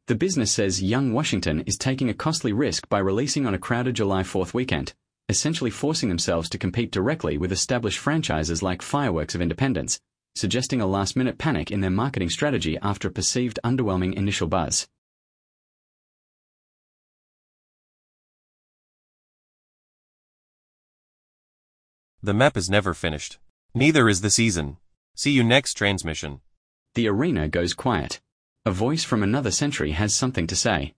The business says Young Washington is taking a costly risk by releasing on a crowded July 4th weekend, essentially forcing themselves to compete directly with established franchises like Fireworks of Independence, suggesting a last-minute panic in their marketing strategy after a perceived underwhelming initial buzz. The map is never finished. Neither is the season. See you next transmission. The arena goes quiet. A voice from another century has something to say.